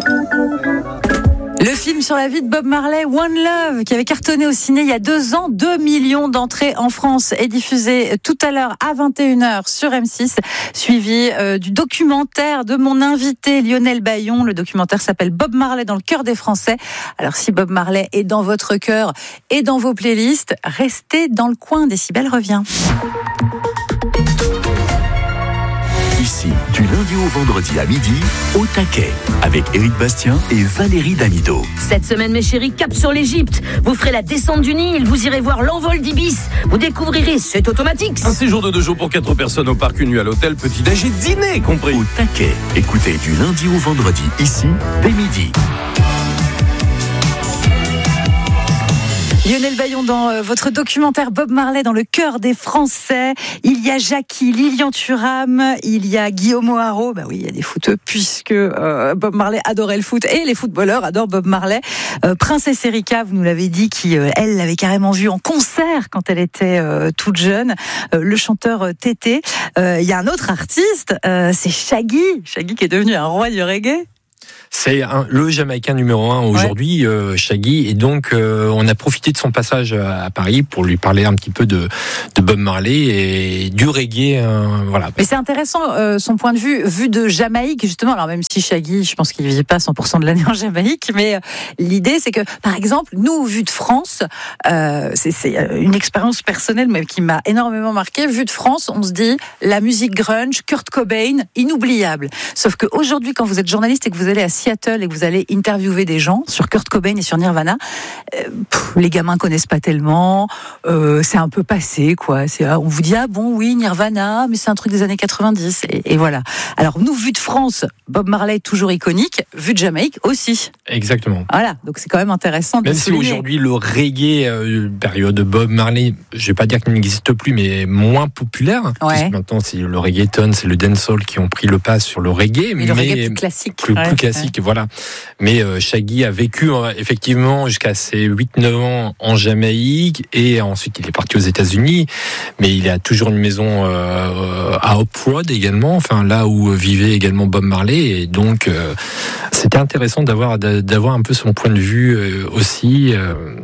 Le film sur la vie de Bob Marley, One Love, qui avait cartonné au ciné il y a 2 ans, 2 millions d'entrées en France, est diffusé tout à l'heure à 21h sur M6, suivi du documentaire de mon invité Lionel Bayon. Le documentaire s'appelle Bob Marley dans le cœur des Français. Alors si Bob Marley est dans votre cœur et dans vos playlists, restez dans le coin. Décibel revient. Ici, du lundi au vendredi à midi, au taquet, avec Éric Bastien et Valérie Damido. Cette semaine, mes chéris, cap sur l'Égypte. Vous ferez la descente du Nil, vous irez voir l'envol d'Ibis. Vous découvrirez, c'est automatique. Un séjour de 2 jours pour 4 personnes au parc, une nuit à l'hôtel, petit-déj et dîner compris. Au taquet, écoutez du lundi au vendredi, ici, dès midi. Lionel Bayon, dans votre documentaire Bob Marley dans le cœur des Français, il y a Jackie, Lilian Thuram, il y a Guillaume O'Haraud. Bah oui, il y a des footeux puisque Bob Marley adorait le foot et les footballeurs adorent Bob Marley. Princesse Erika, vous nous l'avez dit, qui elle l'avait carrément vu en concert quand elle était toute jeune. Le chanteur Tété. Il y a un autre artiste, c'est Shaggy qui est devenu un roi du reggae. C'est le Jamaïcain numéro 1 aujourd'hui, Shaggy, et donc on a profité de son passage à Paris pour lui parler un petit peu de Bob Marley et du reggae, voilà. Mais c'est intéressant son point de vue de Jamaïque justement. Alors même si Shaggy, je pense qu'il ne vit pas 100% de l'année en Jamaïque, mais l'idée c'est que par exemple nous, vu de France, c'est une expérience personnelle mais qui m'a énormément marqué. Vu de France, on se dit la musique grunge, Kurt Cobain, inoubliable. Sauf qu'aujourd'hui, quand vous êtes journaliste et que vous allez à Seattle et que vous allez interviewer des gens sur Kurt Cobain et sur Nirvana, les gamins connaissent pas tellement, c'est un peu passé quoi. On vous dit bon oui Nirvana, mais c'est un truc des années 90 et voilà. Alors nous, vu de France, Bob Marley toujours iconique, vu de Jamaïque aussi. Exactement. Voilà, donc c'est quand même intéressant de même si aujourd'hui le reggae, période de Bob Marley, je vais pas dire qu'il n'existe plus, mais moins populaire. Parce que maintenant c'est le reggaeton, c'est le dancehall qui ont pris le pas sur le reggae, mais le reggae plus classique. Plus classique, voilà. Mais Shaggy a vécu effectivement jusqu'à ses 8-9 ans en Jamaïque et ensuite il est parti aux États-Unis. Mais il a toujours une maison à Hope Road également, enfin là où vivait également Bob Marley. Et donc c'était intéressant d'avoir un peu son point de vue aussi.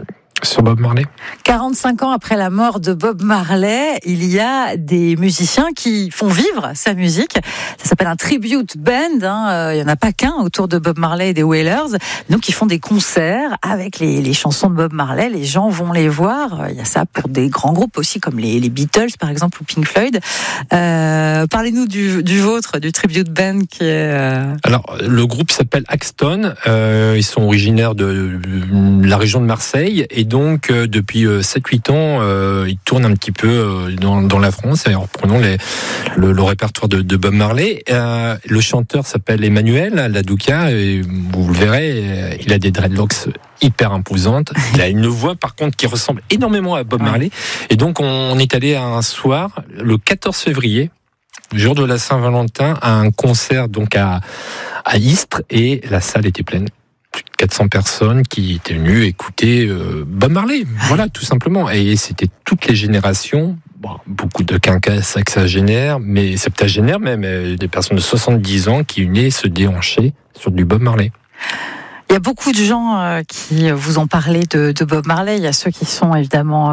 Sur Bob Marley. 45 ans après la mort de Bob Marley, il y a des musiciens qui font vivre sa musique. Ça s'appelle un tribute band. Il n'y en a pas qu'un autour de Bob Marley et des Wailers. Donc, ils font des concerts avec les chansons de Bob Marley. Les gens vont les voir. Il y a ça pour des grands groupes aussi, comme les Beatles, par exemple, ou Pink Floyd. Parlez-nous du vôtre, du tribute band qui est... Alors, le groupe s'appelle Axton. Ils sont originaires de la région de Marseille. Et donc, depuis 7-8 ans, ils tournent un petit peu dans la France, et reprenons le répertoire de Bob Marley. Le chanteur s'appelle Emmanuel Ladouka, et vous le verrez, il a des dreadlocks hyper imposantes. Il a une voix, par contre, qui ressemble énormément à Bob Marley. Et donc, on est allé un soir, le 14 février, jour de la Saint-Valentin, à un concert donc à Istres, et la salle était pleine. Plus de 400 personnes qui étaient venues écouter Bob Marley, voilà, tout simplement. Et c'était toutes les générations, beaucoup de quinquas, sexagénaires, mais septagénaires même, des personnes de 70 ans qui venaient se déhancher sur du Bob Marley. Il y a beaucoup de gens qui vous ont parlé de Bob Marley. Il y a ceux qui sont évidemment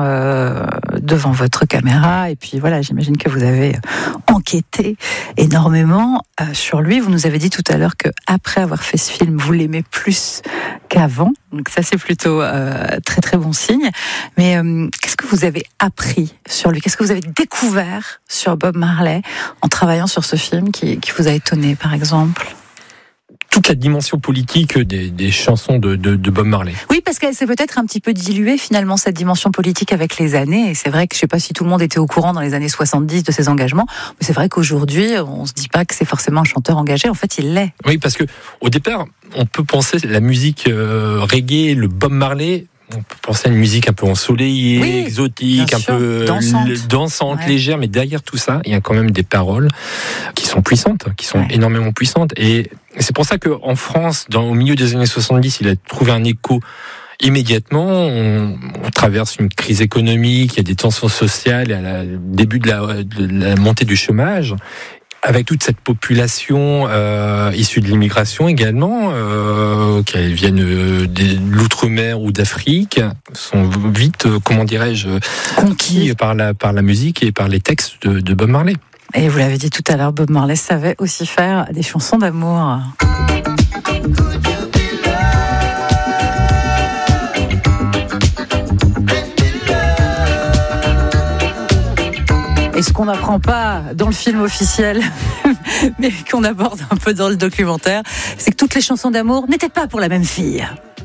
devant votre caméra. Et puis voilà, j'imagine que vous avez enquêté énormément sur lui. Vous nous avez dit tout à l'heure qu'après avoir fait ce film, vous l'aimez plus qu'avant. Donc ça, c'est plutôt très très bon signe. Mais qu'est-ce que vous avez appris sur lui ? Qu'est-ce que vous avez découvert sur Bob Marley en travaillant sur ce film qui vous a étonné, par exemple ? Toute la dimension politique des chansons de Bob Marley. Oui, parce qu'elle s'est peut-être un petit peu diluée finalement, cette dimension politique avec les années. Et c'est vrai que je ne sais pas si tout le monde était au courant dans les années 70 de ses engagements, mais c'est vrai qu'aujourd'hui, on ne se dit pas que c'est forcément un chanteur engagé. En fait, il l'est. Oui, parce que au départ, on peut penser la musique reggae, le Bob Marley. On peut penser à une musique un peu ensoleillée, oui, exotique, un peu dansante, légère, mais derrière tout ça, il y a quand même des paroles qui sont puissantes, qui sont énormément puissantes. Et c'est pour ça qu'en France, au milieu des années 70, il a trouvé un écho immédiatement. On traverse une crise économique, il y a des tensions sociales, il y a le début de la montée du chômage. avec toute cette population issue de l'immigration également, qu'elles viennent de l'outre-mer ou d'Afrique, sont vite, comment dirais-je, conquis par la musique et par les textes de Bob Marley. Et vous l'avez dit tout à l'heure, Bob Marley savait aussi faire des chansons d'amour. Et ce qu'on n'apprend pas dans le film officiel, mais qu'on aborde un peu dans le documentaire, c'est que toutes les chansons d'amour n'étaient pas pour la même fille.